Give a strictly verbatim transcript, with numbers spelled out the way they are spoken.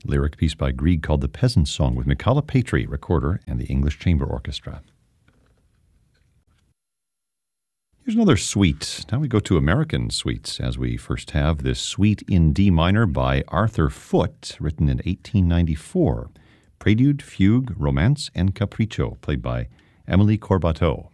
lyric piece by Grieg called The Peasant's Song with Michala Patry, recorder, and the English Chamber Orchestra. Here's another suite. Now we go to American suites, as we first have this Suite in D minor by Arthur Foote, written in eighteen ninety-four. Prelude, Fugue, Romance, and Capriccio, played by Emily Corbateau.